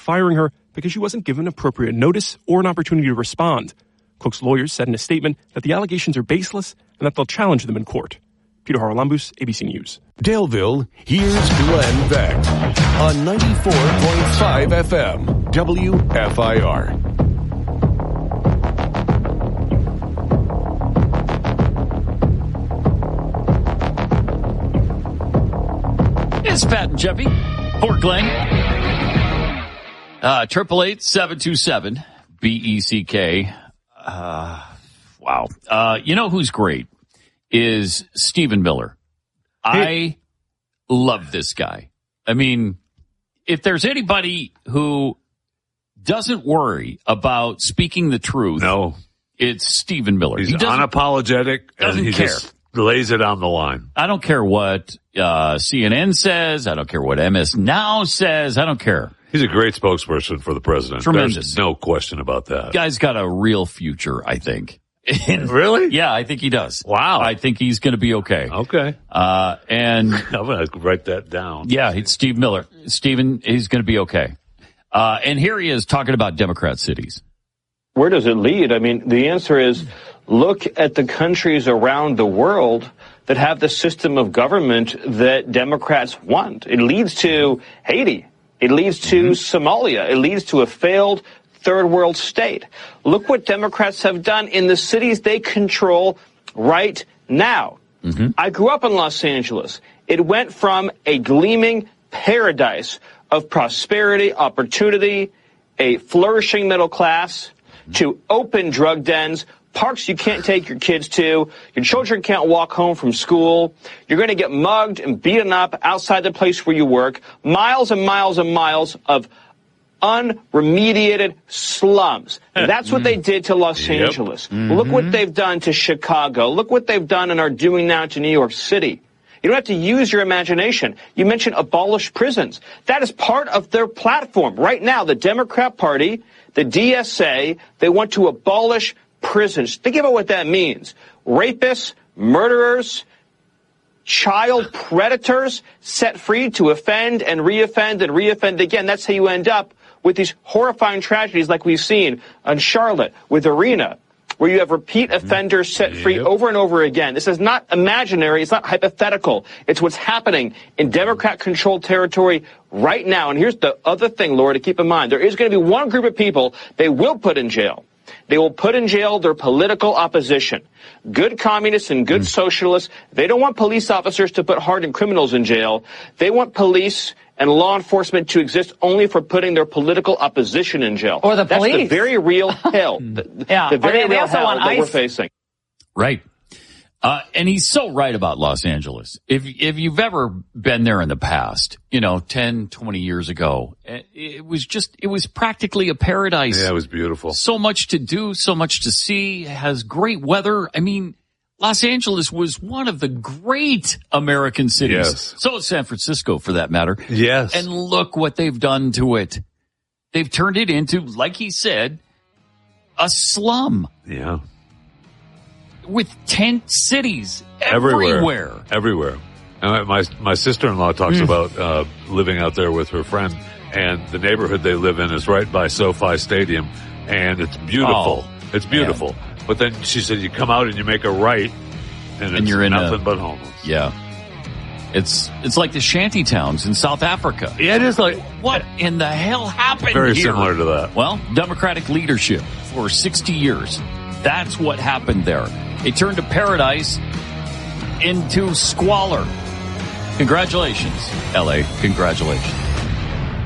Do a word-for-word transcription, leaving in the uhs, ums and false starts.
firing her because she wasn't given appropriate notice or an opportunity to respond. Cook's lawyers said in a statement that the allegations are baseless and that they'll challenge them in court. Peter Haralambous, A B C News. Daleville, here's Glenn Beck on ninety-four point five F M, W F I R. It's Pat and Jeffy. Poor Glenn. Uh, triple eight seven two seven B E C K. Uh, wow. Uh, you know who's great is Stephen Miller. I love this guy. I mean, if there's anybody who doesn't worry about speaking the truth, no, it's Stephen Miller. He's he unapologetic doesn't and he care. Just lays it on the line. I don't care what uh, C N N says. I don't care what M S Now says. I don't care. He's a great spokesperson for the president. Tremendous. There's no question about that. Guy's got a real future, I think. Really? Yeah, I think he does. Wow. I think he's going to be okay. Okay. Uh, and I'm going to write that down. yeah, it's Steve Miller. Stephen, he's going to be okay. Uh, and here he is talking about Democrat cities. Where does it lead? I mean, the answer is look at the countries around the world that have the system of government that Democrats want. It leads to Haiti. It leads to mm-hmm. Somalia. It leads to a failed third world state. Look what Democrats have done in the cities they control right now. Mm-hmm. I grew up in Los Angeles. It went from a gleaming paradise of prosperity, opportunity, a flourishing middle class, mm-hmm. to open drug dens, parks you can't take your kids to, your children can't walk home from school, you're going to get mugged and beaten up outside the place where you work, miles and miles and miles of unremediated slums. That's what they did to Los yep. Angeles. Mm-hmm. Look what they've done to Chicago. Look what they've done and are doing now to New York City. You don't have to use your imagination. You mentioned abolish prisons. That is part of their platform. Right now, the Democrat Party, the D S A, they want to abolish prisons. Think about what that means. Rapists, murderers, child predators set free to offend and reoffend and reoffend again. That's how you end up with these horrifying tragedies like we've seen on Charlotte with Arena, where you have repeat offenders set free yep. over and over again. This is not imaginary. It's not hypothetical. It's what's happening in Democrat-controlled territory right now. And here's the other thing, Laura, to keep in mind. There is going to be one group of people they will put in jail. They will put in jail their political opposition. Good communists and good mm. socialists. They don't want police officers to put hardened criminals in jail. They want police and law enforcement to exist only for putting their political opposition in jail. Or the police. That's the very real hell. the, yeah. the very they, they real also hell want that ice. we're facing. Right. Uh, and he's so right about Los Angeles. If, if you've ever been there in the past, you know, ten, twenty years ago, it, it was just, it was practically a paradise. Yeah, it was beautiful. So much to do, so much to see, has great weather. I mean, Los Angeles was one of the great American cities. Yes. So is San Francisco, for that matter. Yes. And look what they've done to it. They've turned it into, like he said, a slum. Yeah. With tent cities everywhere. Everywhere. Everywhere. And my my sister-in-law talks mm. about uh, living out there with her friend, and the neighborhood they live in is right by SoFi Stadium, and it's beautiful. Oh, it's beautiful. Man. But then she said you come out and you make a right, and, and it's you're in nothing a, but homeless. Yeah. It's it's like the shanty towns in South Africa. Yeah, it is like, what in the hell happened very here? similar to that. Well, Democratic leadership for sixty years. That's what happened there. It turned a paradise into squalor. Congratulations, L A. Congratulations.